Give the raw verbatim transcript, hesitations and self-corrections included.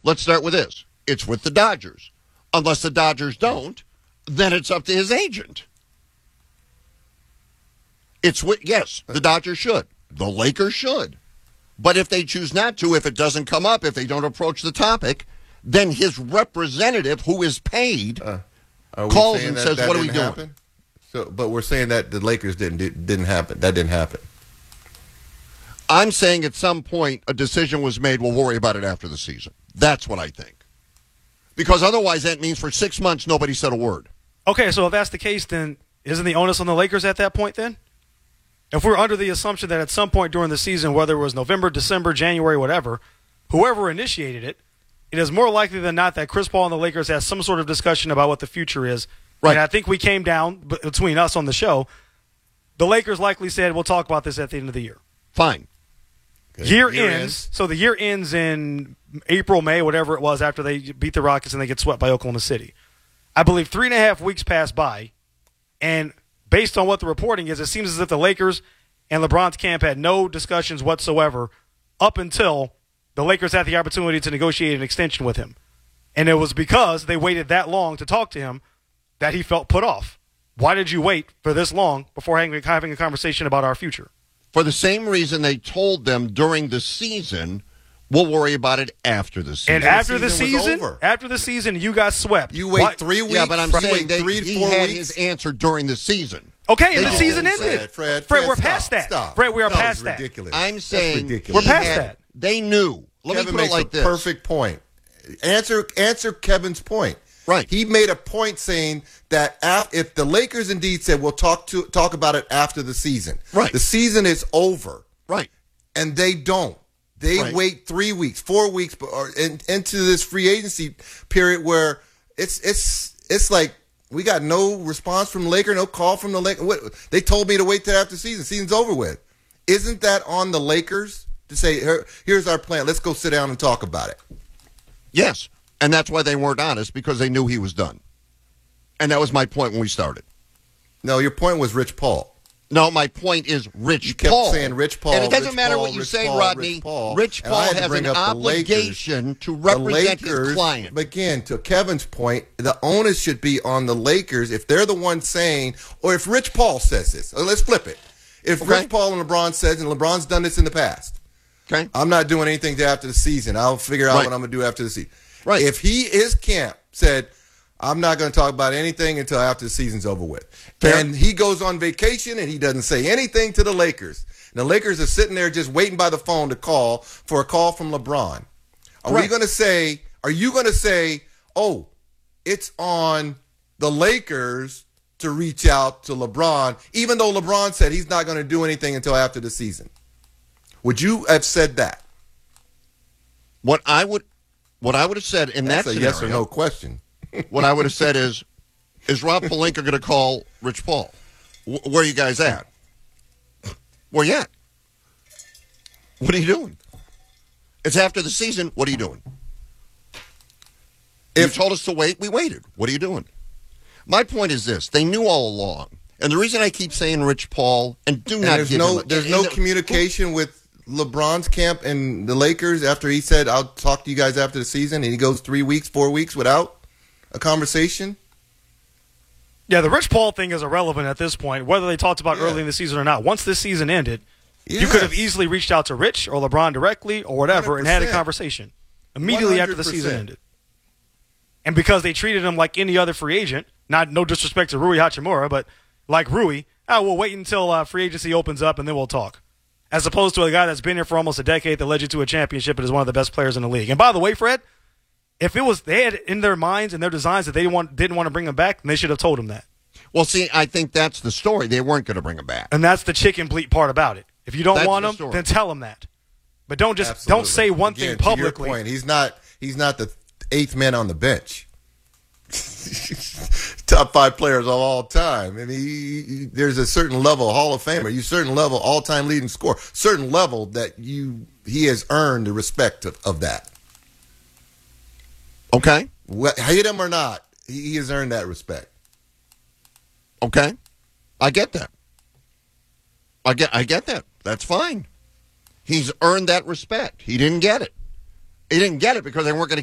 let's start with this. It's with the Dodgers. Unless the Dodgers don't, then it's up to his agent. It's with, yes, the Dodgers should. The Lakers should. But if they choose not to, if it doesn't come up, if they don't approach the topic, then his representative, who is paid, uh, calls and that says, that what are we doing? Happen? So, but we're saying that the Lakers didn't didn't happen. That didn't happen. I'm saying at some point a decision was made, we'll worry about it after the season. That's what I think. Because otherwise that means for six months nobody said a word. Okay, so if that's the case, then isn't the onus on the Lakers at that point then? If we're under the assumption that at some point during the season, whether it was November, December, January, whatever, whoever initiated it, it is more likely than not that Chris Paul and the Lakers has some sort of discussion about what the future is. Right. And I think we came down between us on the show. The Lakers likely said, we'll talk about this at the end of the year. Fine. Okay. Year, year ends, ends. So the year ends in April, May, whatever it was, after they beat the Rockets and they get swept by Oklahoma City. I believe three and a half weeks pass by, and based on what the reporting is, it seems as if the Lakers and LeBron's camp had no discussions whatsoever up until the Lakers had the opportunity to negotiate an extension with him. And it was because they waited that long to talk to him that he felt put off. Why did you wait for this long before having, having a conversation about our future? For the same reason they told them during the season, we'll worry about it after the season. And after the season, season, over. after the season, you got swept. You wait what? three weeks. Yeah, but I'm from saying they, three to he four had weeks. his answer during the season. Okay, and They the season didn't ended. say it, Fred, Fred, Fred, we're stop, past that. stop. Fred, we are No, past it's that. ridiculous. I'm saying ridiculous. We're past had, that. They knew. Let Kevin me put makes it like a this. perfect point. Answer, answer Kevin's point. Right. He made a point saying that if the Lakers indeed said we'll talk to talk about it after the season, right. the season is over, right, and they don't. They right. wait three weeks, four weeks, or in, into this free agency period where it's it's it's like we got no response from the Laker, no call from the Laker. What, they told me to wait till after the season. Season's over with. Isn't that on the Lakers to say, Here, here's our plan. Let's go sit down and talk about it? Yes, and that's why they weren't honest, because they knew he was done. And that was my point when we started. No, your point was Rich Paul. No, my point is Rich you kept Paul. saying Rich Paul. And it doesn't Rich matter Paul, what you Rich say, Paul, Rodney. Rich Paul, Rich Paul has an obligation to represent Lakers, his client. But again, to Kevin's point, the onus should be on the Lakers if they're the ones saying, or if Rich Paul says this. So let's flip it. If okay. Rich Paul and LeBron says, and LeBron's done this in the past, okay, I'm not doing anything to after the season. I'll figure out right. what I'm going to do after the season. Right. If he, his camp said, I'm not going to talk about anything until after the season's over with. Fair. And he goes on vacation and he doesn't say anything to the Lakers. And the Lakers are sitting there just waiting by the phone to call for a call from LeBron. Are right. we going to say, are you going to say, oh, it's on the Lakers to reach out to LeBron, even though LeBron said he's not going to do anything until after the season? Would you have said that? What I would, what I would have said in That's that a scenario, yes or no question. What I would have said is, is Rob Pelinka going to call Rich Paul? W- where are you guys at? Where you at? What are you doing? It's after the season. What are you doing? If you told us to wait, we waited. What are you doing? My point is this. They knew all along. And the reason I keep saying Rich Paul, and do and not there's give no, him a, There's and, no and, communication with LeBron's camp and the Lakers after he said, I'll talk to you guys after the season, and he goes three weeks, four weeks without a conversation? Yeah, the Rich Paul thing is irrelevant at this point, whether they talked about yeah. early in the season or not. Once this season ended, yes. you could have easily reached out to Rich or LeBron directly or whatever one hundred percent and had a conversation immediately one hundred percent after the season ended. And because they treated him like any other free agent, not no disrespect to Rui Hachimura, but like Rui, oh, we'll wait until uh, free agency opens up and then we'll talk. As opposed to a guy that's been here for almost a decade that led you to a championship and is one of the best players in the league. And by the way, Fred, if it was they had in their minds and their designs that they want, didn't want to bring him back, then they should have told him that. Well, see, I think that's the story. They weren't going to bring him back. And that's the chicken bleat part about it. If you don't that's want the him, story. then tell him that. But don't just Absolutely. don't say one Again, thing publicly. To your point, he's not he's not the eighth man on the bench. Top five players of all time. I mean, he, he, there's a certain level, Hall of Famer, you certain level, all-time leading scorer, certain level that you he has earned the respect of, of that. Okay. Well, hate him or not, he, he has earned that respect. Okay. I get that. I get I get that. That's fine. He's earned that respect. He didn't get it. He didn't get it because they weren't going to